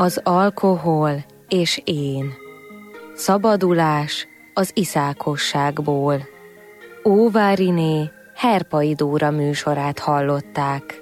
Az alkohol és én. Szabadulás az iszákosságból. Óváriné Herpai Dóra műsorát hallották.